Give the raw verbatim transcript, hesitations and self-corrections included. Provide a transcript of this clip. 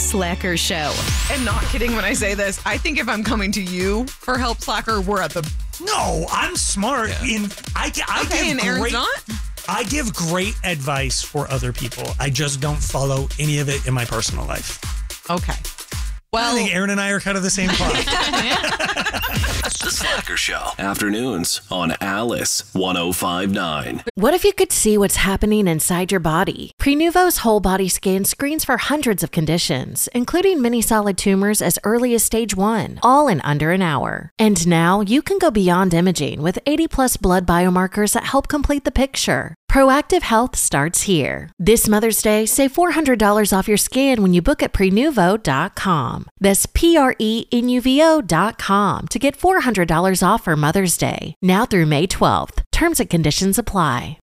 Slacker Show. I'm not kidding when I say this. I think if I'm coming to you for help, Slacker, we're at the... No, I'm smart. Yeah. In I, I Okay, give and Aaron's great, not? I give great advice for other people. I just don't follow any of it in my personal life. Okay. Well, I think Aaron and I are kind of the same class. The Slacker Show. Afternoons on Alice one oh five point nine. What if you could see what's happening inside your body? Prenuvo's whole body scan screens for hundreds of conditions, including many solid tumors as early as stage one, all in under an hour. And now you can go beyond imaging with eighty plus blood biomarkers that help complete the picture. Proactive health starts here. This Mother's Day, save four hundred dollars off your scan when you book at prenuvo dot com. That's P R E N U V O dot com to get four hundred dollars off for Mother's Day. Now through May twelfth. Terms and conditions apply.